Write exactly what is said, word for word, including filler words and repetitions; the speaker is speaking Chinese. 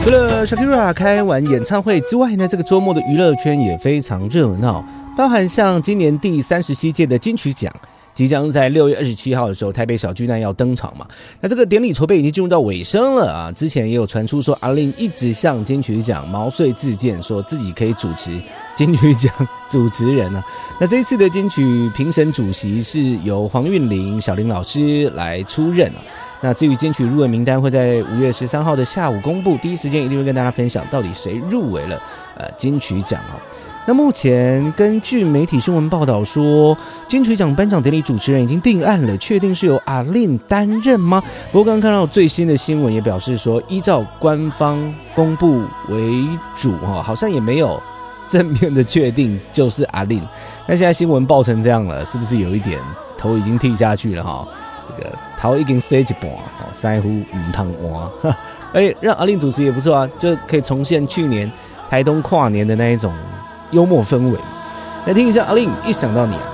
除了 Shakira 开完演唱会之外呢，这个周末的娱乐圈也非常热闹，包含像今年第三十七届的金曲奖，即将在六月二十七号的时候，台北小巨蛋要登场嘛。那这个典礼筹备已经进入到尾声了啊。之前也有传出说，阿令一直向金曲奖毛遂自荐，说自己可以主持金曲奖主持人啊。那这一次的金曲评审主席是由黄韵玲、小林老师来出任啊。那至于金曲入围名单会在五月十三号的下午公布，第一时间一定会跟大家分享到底谁入围了呃金曲奖哦。那目前根据媒体新闻报道说，金曲奖颁奖典礼主持人已经定案了，确定是由阿令担任吗？不过刚刚看到最新的新闻也表示说，依照官方公布为主，好像也没有正面的确定就是阿令。那现在新闻爆成这样了，是不是有一点头已经剃下去了哈？这个头已经洗一半，三乎唔通换，哎，让阿令主持也不错啊，就可以重现去年台东跨年的那一种幽默氛围。来听一下阿令，一想到你啊。